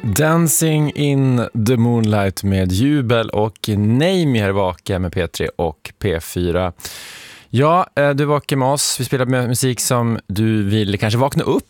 Dancing in the Moonlight med Jubel och Name här vaka med P3 och P4. Ja, du vakar med oss. Vi spelar med musik som du vill kanske vakna upp